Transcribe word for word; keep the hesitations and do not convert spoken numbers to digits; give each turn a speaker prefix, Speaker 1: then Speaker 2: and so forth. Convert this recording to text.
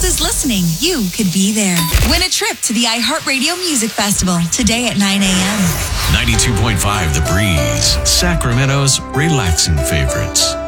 Speaker 1: is listening, you could be there. Win a trip to the iHeartRadio Music Festival today at nine a.m.
Speaker 2: ninety-two point five The Breeze, Sacramento's relaxing favorites.